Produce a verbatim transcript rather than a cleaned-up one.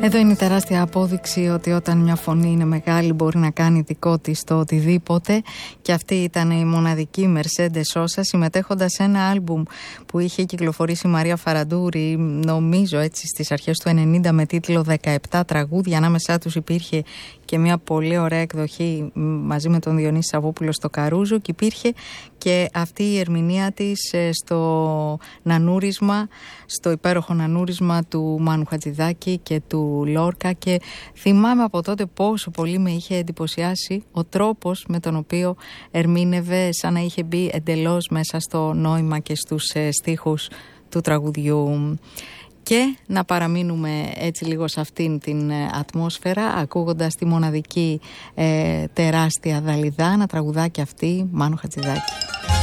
Εδώ είναι η τεράστια απόδειξη ότι όταν μια φωνή είναι μεγάλη μπορεί να κάνει δικό της το οτιδήποτε, και αυτή ήταν η μοναδική Mercedes Sosa, συμμετέχοντας σε ένα άλμπουμ που είχε κυκλοφορήσει η Μαρία Φαραντούρη, νομίζω έτσι στις αρχές του ενενήντα, με τίτλο δεκαεπτά τραγούδια. Ανάμεσά τους υπήρχε και μια πολύ ωραία εκδοχή μαζί με τον Διονύση Σαββόπουλο στο Καρούζο, και υπήρχε και αυτή η ερμηνεία της στο νανούρισμα, στο υπέροχο νανούρισμα του Μάνου Χατζηδάκη και του Λόρκα, και θυμάμαι από τότε πόσο πολύ με είχε εντυπωσιάσει ο τρόπος με τον οποίο ερμήνευε, σαν να είχε μπει εντελώς μέσα στο νόημα και στους στίχους του τραγουδιού. Και να παραμείνουμε έτσι λίγο σε αυτήν την ατμόσφαιρα, ακούγοντας τη μοναδική ε, τεράστια Δαλιδά να τραγουδά και αυτή Μάνο Χατζηδάκη.